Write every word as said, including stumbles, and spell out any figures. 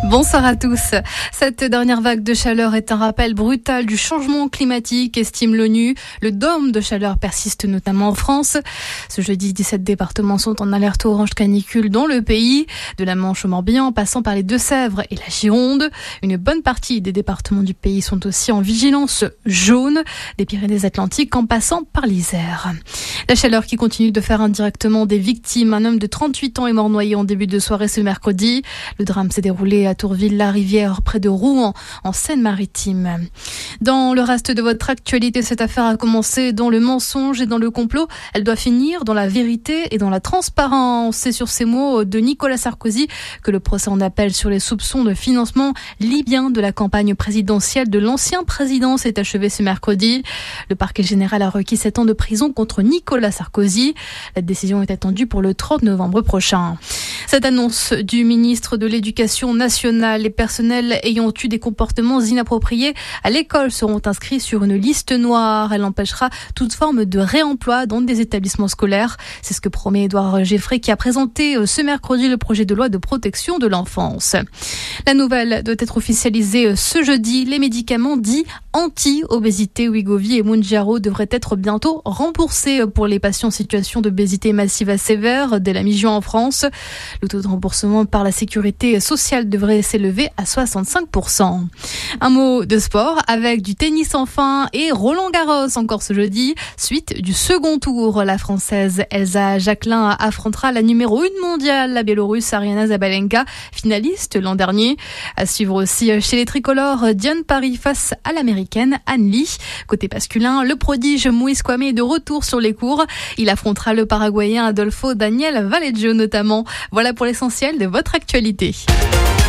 Bonsoir à tous. Cette dernière vague de chaleur est un rappel brutal du changement climatique, estime l'ONU. Le dôme de chaleur persiste notamment en France. Ce jeudi, dix-sept départements sont en alerte orange canicule dans le pays, de la Manche au Morbihan, en passant par les Deux-Sèvres et la Gironde. Une bonne partie des départements du pays sont aussi en vigilance jaune, des Pyrénées-Atlantiques en passant par l'Isère. La chaleur qui continue de faire indirectement des victimes. Un homme de trente-huit ans est mort noyé en début de soirée ce mercredi. Le drame s'est déroulé à Tourville-la-Rivière, près de Rouen, en Seine-Maritime. Dans le reste de votre actualité, cette affaire a commencé dans le mensonge et dans le complot. Elle doit finir dans la vérité et dans la transparence. C'est sur ces mots de Nicolas Sarkozy que le procès en appel sur les soupçons de financement libyen de la campagne présidentielle de l'ancien président s'est achevé ce mercredi. Le parquet général a requis sept ans de prison contre Nicolas Sarkozy. La décision est attendue pour le trente novembre prochain. Cette annonce du ministre de l'Éducation nationale, les personnels ayant eu des comportements inappropriés à l'école seront inscrits sur une liste noire. Elle empêchera toute forme de réemploi dans des établissements scolaires. C'est ce que promet Édouard Geffray qui a présenté ce mercredi le projet de loi de protection de l'enfance. La nouvelle doit être officialisée ce jeudi. Les médicaments dits anti-obésité Wegovy et Mounjaro devraient être bientôt remboursés pour les patients en situation d'obésité massive à sévère dès la mi-juin en France. Le taux de remboursement par la sécurité sociale devrait s'élever à soixante-cinq pour cent. Un mot de sport avec du tennis enfin et Roland Garros encore ce jeudi. Suite du second tour, la Française Elsa Jacquelin affrontera la numéro un mondiale, la Biélorusse Ariana Zabalenka, finaliste l'an dernier. À suivre aussi chez les tricolores, Diane Paris face à l'américaine Anne Lee. Côté masculin, le prodige Moïse Kwame est de retour sur les cours. Il affrontera le Paraguayen Adolfo Daniel Vallejo notamment. Voilà pour l'essentiel de votre actualité.